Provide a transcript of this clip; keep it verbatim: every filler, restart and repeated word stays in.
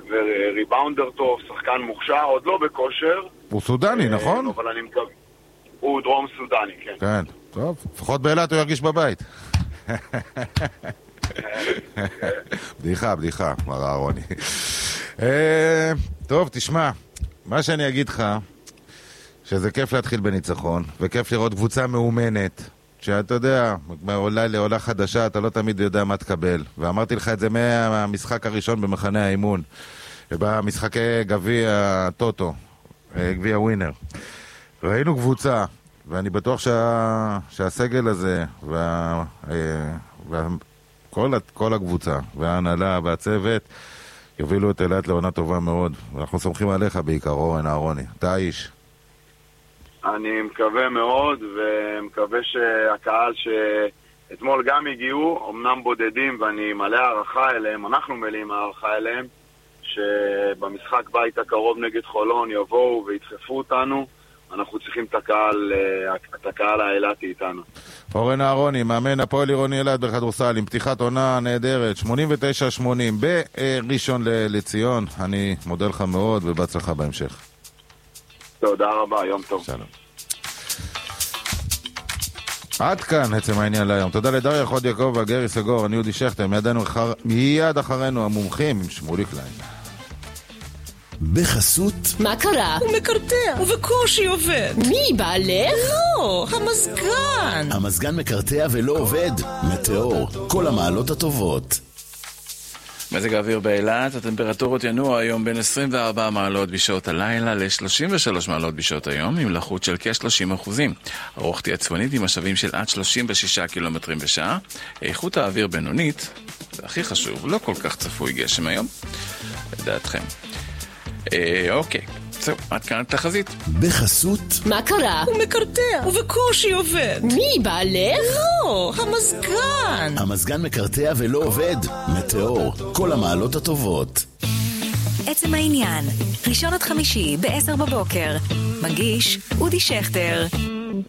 וריבאונדר טוב, שחקן מוכשר, עוד לא בכושר. הוא סודני, נכון? אבל אני מקווה. הוא דרום סודני, כן. כן, טוב. לפחות באילת הוא ירגיש בבית. בדיחה, בדיחה, מר אהרוני. טוב, תשמע, מה שאני אגיד לך, שזה כיף להתחיל בניצחון, וכיף לראות קבוצה מאומנת, שאתה יודע, אולי לעולה חדשה, אתה לא תמיד יודע מה תקבל. ואמרתי לך את זה מהמשחק הראשון במחנה האימון, במשחקי גביע טוטו, גביע ווינר. ראינו קבוצה, ואני בטוח שה, שהסגל הזה, וה, וה, כל, כל הקבוצה, וההנהלה והצוות, יובילו את אילת לעונה טובה מאוד. ואנחנו סומכים עליך בעיקרון, אהרוני. אתה האיש. אני מקווה מאוד, ומקווה שהקהל שאתמול גם הגיעו, אמנם בודדים, ואני מלא הערכה אליהם, אנחנו מלאים הערכה אליהם, שבמשחק בית הקרוב נגד חולון יבואו וידחפו אותנו. אנחנו צריכים את הקהל, את הקהל האילתי איתנו. אורן אהרוני, מאמן הפועל עירוני אילת בכדורסל, עם פתיחת עונה נהדרת, שמונים ותשע שמונים בראשון לציון. אני מודה לך מאוד ובהצלחה בהמשך. תודה רבה, יום טוב. שלום. עד כאן עצם העניין להיום. תודה לדריה חוד יעקב והגרי סגור, אני יהודי שכטר, מידנו אחר... מיד אחרינו המומחים עם שמולי קליין. בחסות מה קרה? הוא מקרטע, ובקושי עובד. מי בעלך? לא, המזגן. המזגן מקרטע ולא עובד. מטאור, כל המעלות הטובות. מזג האוויר באילת, הטמפרטורות ינוע היום בין עשרים וארבע מעלות בשעות הלילה ל-שלושים ושלוש מעלות בשעות היום, עם לחות של כ-שלושים אחוזים. הרוח תהיה צפונית עם משאבים של עד שלושים ושישה קילומטרים בשעה. איכות האוויר בינונית, והכי חשוב, לא כל כך צפוי גשם היום. לדעתכם. אה, אוקיי, זהו, עד כאן התחזית. בחסות מה קרה? הוא מקרטע, ובקושי עובד. מי בעלך? לא, המזגן. המזגן מקרטע ולא עובד. מטאור, כל המעלות הטובות. עצם העניין, ראשון עד חמישי ב-עשר בבוקר. מגיש אודי שכטר.